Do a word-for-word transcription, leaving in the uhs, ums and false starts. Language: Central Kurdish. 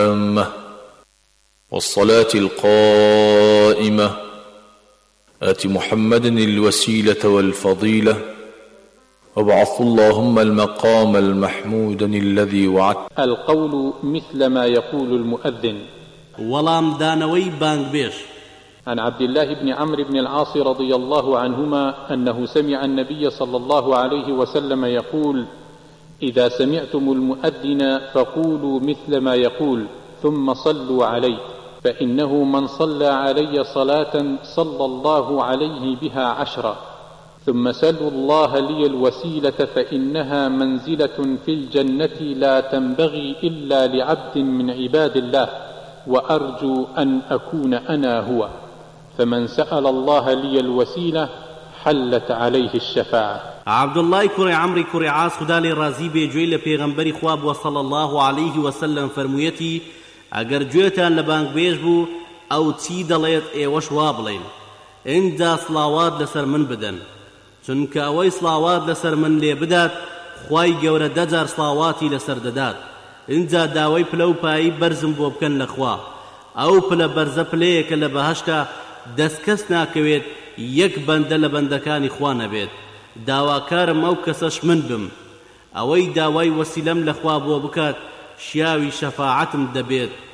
والصلاة القائمة آت محمد الوسيلة والفضيلة وابعث اللهم المقام المحمود الذي وعدت. القول مثل ما يقول المؤذن. ولام دانوي بانغبيش. عن عبد الله بن عمرو بن العاص رضي الله عنهما أنه سمع النبي صلى الله عليه وسلم يقول: إذا سمعتم المؤذن فقولوا مثل ما يقول ثم صلوا عليه، فإنه من صلى علي صلاة صلى الله عليه بها عشرا، ثم سلوا الله لي الوسيلة فإنها منزلة في الجنة لا تنبغي إلا لعبد من عباد الله، وأرجو أن أكون أنا هو، فمن سأل الله لي الوسيلة حلت عليه الشفاعة. عبد الله كري عمري كري عاص خدا لي رازي بيجوي لپیغمبري خواب وصلى الله عليه وسلم فرمويتي: اگر جوێتان لە بانگ بێژ بوو ئەو چی دەڵێت ئێوەش وا بڵێن، ئینجا سڵاوات لەسەر من بدەن، چونکە ئەوەی سڵاوات لەسەر من لێ بدات خوای گەورە دەجار سڵاواتی لەسەر دەدات، ئینجا داوای پلە و پایی بەرزم بۆ بکەن لە خوا، ئەو پلە بەرزە پلەیەکە لە بەهەشتا دەستکەس ناکەوێت یەک بەندە لە بەندەکانی خوا نەبێت، داواکارم ئەو کەسەش من بم، ئەوەی داوای وەسیلەم لە خوا بۆ بکات شیاوی شەفاعەتم دەبێت